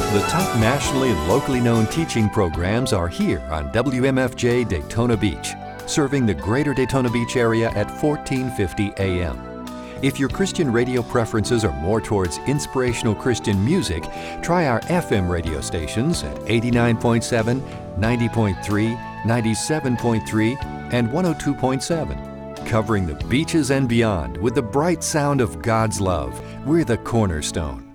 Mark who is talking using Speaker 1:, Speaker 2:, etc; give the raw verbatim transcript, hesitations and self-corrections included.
Speaker 1: The top nationally and locally known teaching programs are here on W M F J Daytona Beach, serving the greater Daytona Beach area at fourteen fifty A M. If your Christian radio preferences are more towards inspirational Christian music, try our F M radio stations at eighty-nine point seven, ninety point three, ninety-seven point three, and one oh two point seven. Covering the beaches and beyond with the bright sound of God's love, we're the Cornerstone.